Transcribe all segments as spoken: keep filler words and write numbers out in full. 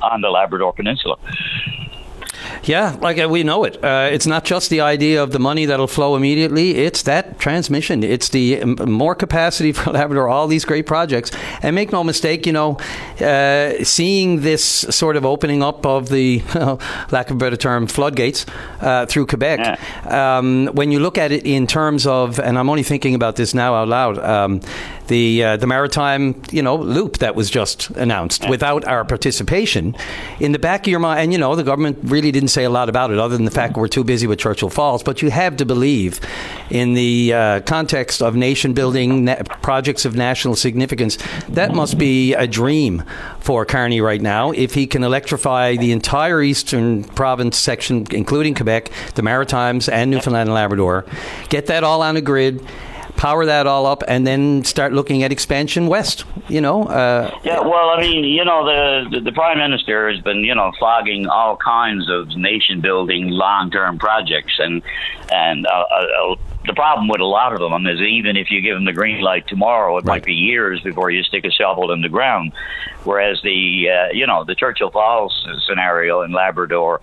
on the Labrador Peninsula. Yeah, like uh, we know it. Uh, it's not just the idea of the money that'll flow immediately. It's that transmission. It's the um, more capacity for Labrador, all these great projects. And make no mistake, you know, uh, seeing this sort of opening up of the, uh, lack of a better term, floodgates uh, through Quebec, yeah. um, when you look at it in terms of, and I'm only thinking about this now out loud, um, the uh, the maritime, you know, loop that was just announced yeah. without our participation, in the back of your mind, and you know, the government really didn't say a lot about it other than the fact we're too busy with Churchill Falls, but you have to believe in the uh, context of nation building na- projects of national significance, that must be a dream for Carney right now. If he can electrify the entire eastern province section, including Quebec, the Maritimes and Newfoundland and Labrador, get that all on a grid, power that all up, and then start looking at expansion west, you know? Uh, yeah, well, I mean, you know, the, the the Prime Minister has been, you know, flogging all kinds of nation-building long-term projects, and, and uh, uh, the problem with a lot of them is even if you give them the green light tomorrow, it right. might be years before you stick a shovel in the ground. Whereas the, uh, you know, the Churchill Falls scenario in Labrador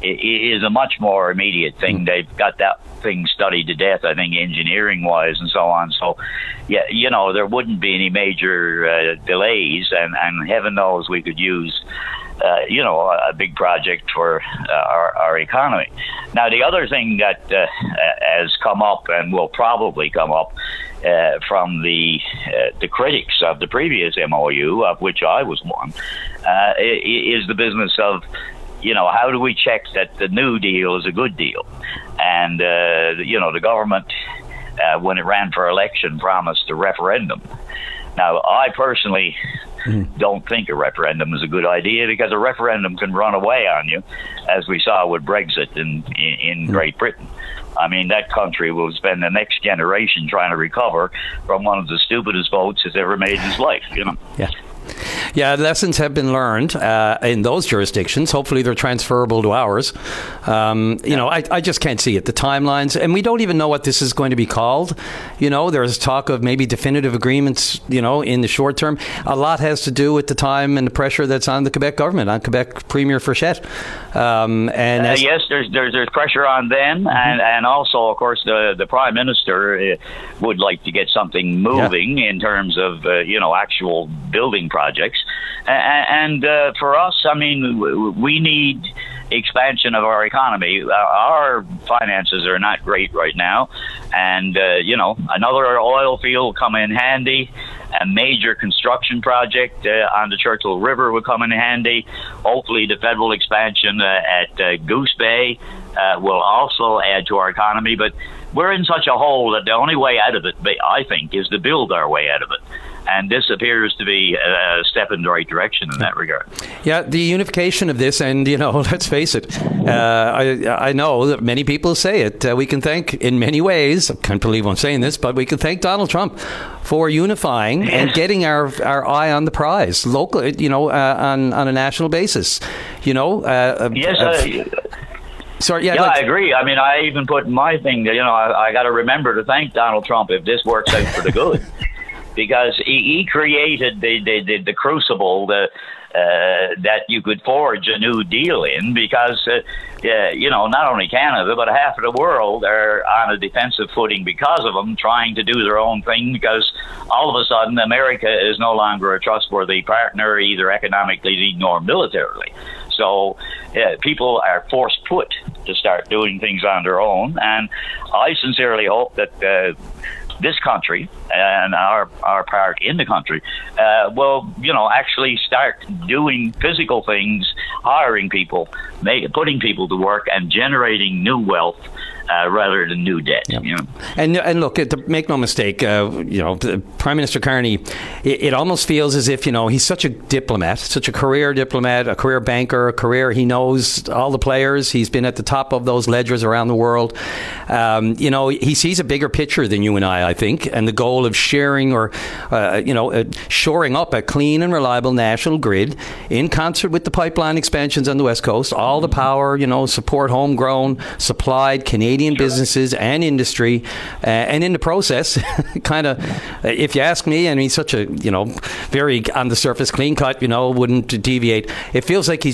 is a much more immediate thing. Mm. They've got that thing studied to death, I think, engineering-wise and so on. So, yeah, you know, there wouldn't be any major uh, delays, and, and heaven knows we could use Uh, you know, a big project for uh, our, our economy. Now, the other thing that uh, has come up and will probably come up uh, from the uh, the critics of the previous M O U, of which I was one, uh, is the business of, you know, how do we check that the new deal is a good deal? And, uh, you know, the government, uh, when it ran for election, promised a referendum. Now, I personally mm. don't think a referendum is a good idea, because a referendum can run away on you, as we saw with Brexit in, in, in mm. Great Britain. I mean, that country will spend the next generation trying to recover from one of the stupidest votes it's ever made in his life, you know? Yeah. Yeah, lessons have been learned uh, in those jurisdictions. Hopefully they're transferable to ours. Um, you know, I, I just can't see it. The timelines, and we don't even know what this is going to be called. You know, there's talk of maybe definitive agreements, you know, in the short term. A lot has to do with the time and the pressure that's on the Quebec government, on Quebec Premier Frechette. Um, and uh, as- yes, there's, there's there's pressure on them, mm-hmm. and, and also, of course, the, the Prime Minister would like to get something moving yeah. in terms of, uh, you know, actual building projects. And uh, for us, I mean, we need expansion of our economy. Our finances are not great right now. And, uh, you know, another oil field will come in handy. A major construction project uh, on the Churchill River would come in handy. Hopefully the federal expansion uh, at uh, Goose Bay uh, will also add to our economy. But we're in such a hole that the only way out of it, I think, is to build our way out of it. And this appears to be a step in the right direction in that regard. Yeah, the unification of this, and, you know, let's face it, uh, I, I know that many people say it. Uh, we can thank, in many ways, I can't believe I'm saying this, but we can thank Donald Trump for unifying yes. and getting our our eye on the prize, local, you know, uh, on, on a national basis. You know? Uh, yes, uh, uh, Sorry, yeah, yeah like, I agree. I mean, I even put my thing, you know, I, I got to remember to thank Donald Trump if this works out for the good. Because he, he created the, the, the, the crucible the, uh, that you could forge a new deal in, because, uh, uh, you know, not only Canada, but half of the world are on a defensive footing because of them, trying to do their own thing, because all of a sudden America is no longer a trustworthy partner, either economically nor militarily. So uh, people are forced put to start doing things on their own, and I sincerely hope that uh, this country and our our part in the country uh, will, you know, actually start doing physical things, hiring people, make, putting people to work, and generating new wealth uh, rather than new debt. Yep. You know? And and look, to make no mistake, uh, you know, Prime Minister Carney, it, it almost feels as if, you know, he's such a diplomat, such a career diplomat, a career banker, a career, he knows all the players. He's been at the top of those ledgers around the world. Um, you know, he sees a bigger picture than you and I, I think, and the goal of sharing or, uh, you know, uh, shoring up a clean and reliable national grid in concert with the pipeline expansions on the West Coast, all the power, you know, support homegrown, supplied Canadian sure. businesses and industry, uh, and in the process, kind of, if you ask me, and he's such a, you know, very on the surface clean cut, you know, wouldn't deviate. It feels like he's